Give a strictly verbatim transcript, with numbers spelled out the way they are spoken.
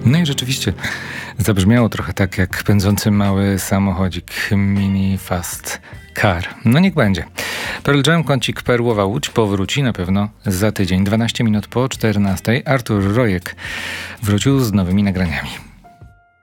No i rzeczywiście zabrzmiało trochę tak jak pędzący mały samochodzik mini fast car. No niech będzie. Pearl Jam, kącik Perłowa Łódź powróci na pewno za tydzień. dwanaście minut po czternastej Artur Rojek wrócił z nowymi nagraniami.